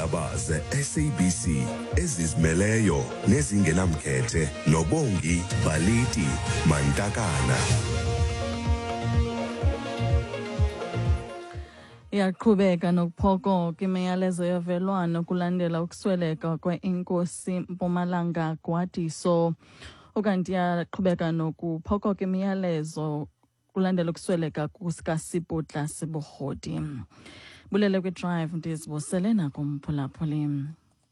Iindaba ze-SABC ezizimeleyo nezingenamkhethe noBongi Balithi Mantakana. Iyaqhubeka nokuphokoka imiyalezo yavelwano kulandela ukusweleka kwe-Inkosi Mpumalanga Gwadiso. Ukanti iyaqhubeka nokuphokoka imiyalezo kulandela ukusweleka kuSiputla Sebokgodi. Bulele kwi-Drive ndizibusele nakumphulaphuli.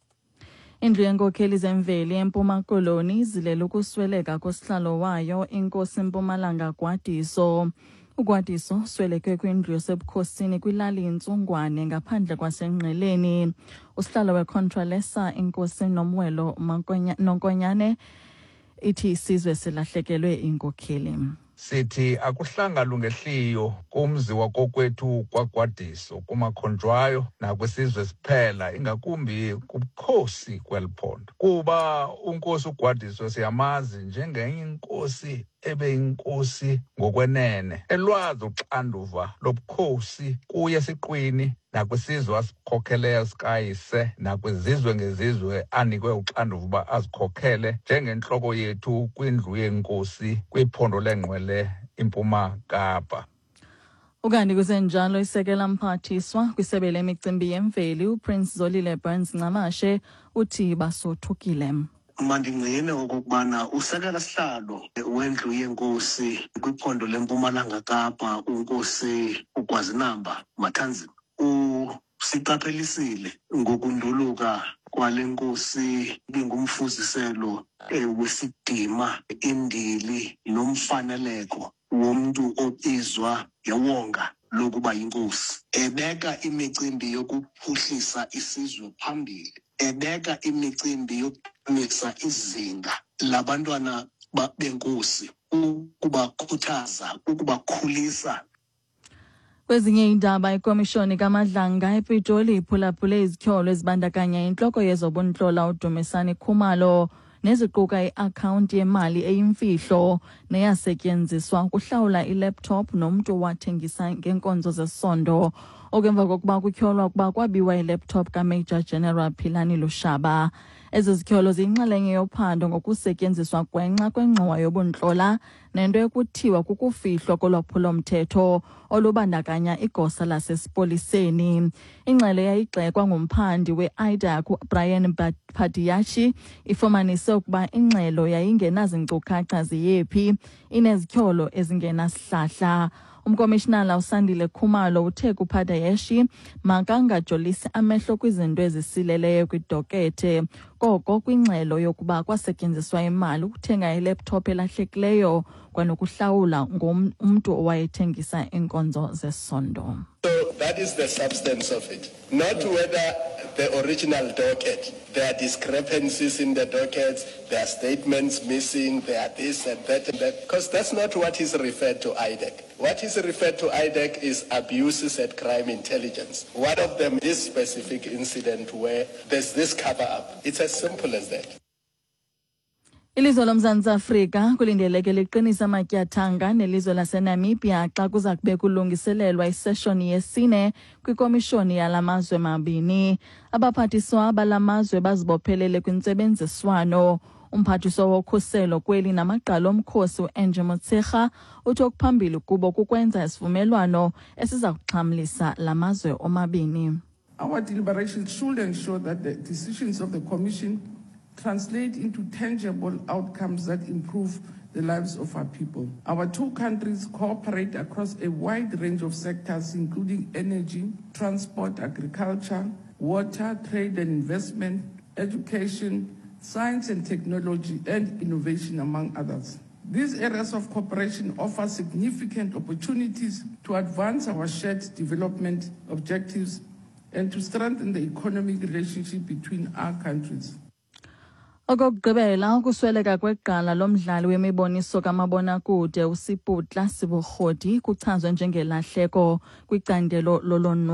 Indlu yenkokheli zemveli eMpuma Koloni zilela ukusweleka kosihlalo wayo Inkosi Mpumalanga Gwadiso. uGwadiso sweleke kwindlu yasebukhosini kwilali iNtsungwane ngaphandle kwaseNgqeleni. Usihlalo weControlesa Inkosi Nomwelo Nonkonyane ithi isizwe silahlekelwe inkokheli. Sithi akuhlanga lungehliyo kumzi wakokwethu kwaGwadiso kumakhonjwayo nakwisizwe siphela ingakumbi kubukhosi kweliphondo kuba unkosi uGwadiso siyamazi njengenye inkosi ebeyinkosi ngokwenene elwazi uxanduva lobukhosi kuye siqwini nakwisizwe asikhokheleyo sikayise nakwizizwe ngezizwe anikwe uxanduva uba azikhokhele njengentloko yethu kwindlu yenkosi kwiphondo lengqwele iMpuma Kapa. Ukanti kusenjalo isekela mphathiswa kwisebe lemicimbi yemveli uPrince Zolile Burns Ncamashe uthi basothukile. Mandingcine okubana usekela sihlalo wendlu yenkosi kwiphondo leMpumalanga Kapa unkosi uGwazinamba Mathanzima usicaphelisile ngokunduluka kwale nkosi ngumfuziselo wesidima indili nomfaneleko womuntu obizwa yewonga lokuba yinkosi ebeka imicimbi yokuphuhlisa isizwe phambili ebeka imicimbi yokumisa izinga labantwana benkosi ukubakhuthaza ukubakhulisa. Kwezinye indaba ikomishoni kaMadlanga ePitoli iphulaphule izityholo ezibandakanya intloko yezobuntlola uDumisani Khumalo neziquka i-akhawunti yemali eyimfihlo neyasetyenziswa ukuhlawula ilaptop nomntu owathengisa ngeenkonzo zesondo. Okemva kokuba kutyholwa ukuba kwabiwa ilaptop kaMajor General Philani Lushaba. Ezi zityholo ziyinxalenye yophando ngokusetyenziswa gwenxa kwengxowa yobuntlola nento ekuthiwa kukufihlwa kolwaphulo-mthetho olubandakanya igosa lasesipoliseni. Ingxelo yayigxekwa ngumphandi we-IDAC Brian Padiyachi ifumanise ukuba ingxelo yayingenazinkcukacha ziyephi inezityholo ezingenasihlahla. Umkomishinala uSandile Khumalo uthe kuPadayeshi makangajolisi amehlo kwizinto ezisileleyo kwidokethe koko kwingxelo yokuba kwasetyenziswa imali ukuthenga ilaptop elahlekileyo kwanokuhlawula ngomntu owayethengisa inkonzo zesondo. So that is the substance of it. Not whether the original docket, there are discrepancies in the dockets, there are statements missing, there are this and that, because that's not what is referred to IDEC. What is referred to IDEC is abuses at crime intelligence. One of them is specific incident where there's this cover up. It's as simple as that. Ilizwe loMzantsi Afrika kulindeleke liqinisa amatyathanga nelizwe laseNamibia xa kuza kube kulungiselelwa iseshoni yesine kwikomishoni yalamazwe mabini. Abaphathiswa balamazwe bazibophelele kwintsebenziswano. Umphathiswa wokhuselo kweli namagqala omkhosi uAngie Motshekga uthi okuphambili kubo kukwenza isivumelwano esiza kuxhamlisa lamazwe omabini. Our deliberations should ensure that the decisions of the Commission translate into tangible outcomes that improve the lives of our people. Our two countries cooperate across a wide range of sectors, including energy, transport, agriculture, water, trade and investment, education, science and technology, and innovation, among others. These areas of cooperation offer significant opportunities to advance our shared development objectives and to strengthen the economic relationship between our countries. Okugqibela ukusweleka kweqala lomdlali wemiboniso kamabonakude uSiputla Sebokgodi kuchazwe njengelahleko kwicandelo lolonwabo.